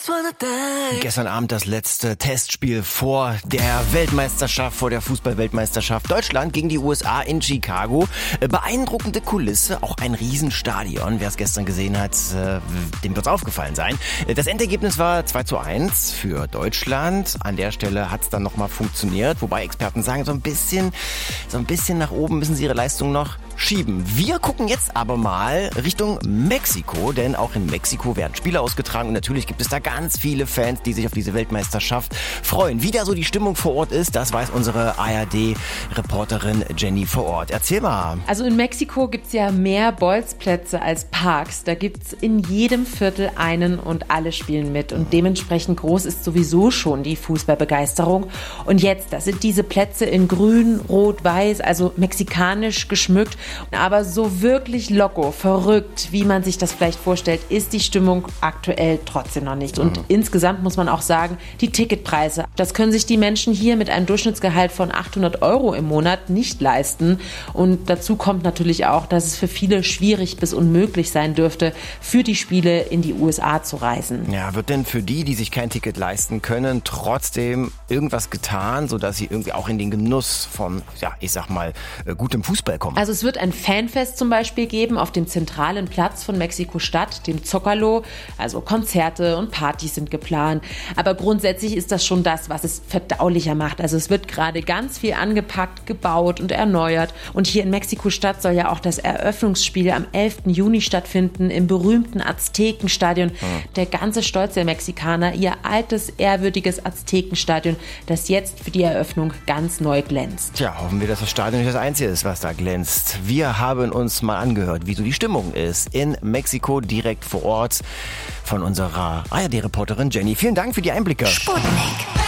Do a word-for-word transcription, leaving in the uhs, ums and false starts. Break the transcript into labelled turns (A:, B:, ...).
A: Gestern Abend das letzte Testspiel vor der Weltmeisterschaft, vor der Fußball-Weltmeisterschaft. Deutschland gegen die U S A in Chicago. Beeindruckende Kulisse, auch ein Riesenstadion. Wer es gestern gesehen hat, dem wird es aufgefallen sein. Das Endergebnis war zwei zu eins für Deutschland. An der Stelle hat es dann nochmal funktioniert, wobei Experten sagen, so ein bisschen, so ein bisschen nach oben müssen sie ihre Leistung noch schieben. Wir gucken jetzt aber mal Richtung Mexiko, denn auch in Mexiko werden Spiele ausgetragen und natürlich gibt es da ganz viele Fans, die sich auf diese Weltmeisterschaft freuen. Wie da so die Stimmung vor Ort ist, das weiß unsere A R D-Reporterin Jenny vor Ort. Erzähl mal.
B: Also in Mexiko gibt's ja mehr Bolzplätze als Parks. Da gibt's in jedem Viertel einen und alle spielen mit und dementsprechend groß ist sowieso schon die Fußballbegeisterung. Und jetzt, das sind diese Plätze in grün, rot, weiß, also mexikanisch geschmückt. Aber so wirklich loco, verrückt, wie man sich das vielleicht vorstellt, ist die Stimmung aktuell trotzdem noch nicht. Und mhm. insgesamt muss man auch sagen, die Ticketpreise, das können sich die Menschen hier mit einem Durchschnittsgehalt von achthundert Euro im Monat nicht leisten. Und dazu kommt natürlich auch, dass es für viele schwierig bis unmöglich sein dürfte, für die Spiele in die U S A zu reisen.
A: Ja, wird denn für die, die sich kein Ticket leisten können, trotzdem irgendwas getan, sodass sie irgendwie auch in den Genuss von, ja, ich sag mal, gutem Fußball kommen?
B: Also es wird ein Fanfest zum Beispiel geben auf dem zentralen Platz von Mexiko-Stadt, dem Zócalo. Also Konzerte und Partys sind geplant. Aber grundsätzlich ist das schon das, was es verdaulicher macht. Also es wird gerade ganz viel angepackt, gebaut und erneuert. Und hier in Mexiko-Stadt soll ja auch das Eröffnungsspiel am elften Juni stattfinden im berühmten Aztekenstadion. Mhm. Der ganze Stolz der Mexikaner, ihr altes, ehrwürdiges Aztekenstadion, das jetzt für die Eröffnung ganz neu glänzt.
A: Tja, hoffen wir, dass das Stadion nicht das Einzige ist, was da glänzt. Wir haben uns mal angehört, wie so die Stimmung ist in Mexiko, direkt vor Ort von unserer A R D-Reporterin Jenny. Vielen Dank für die Einblicke.
C: Sputnik.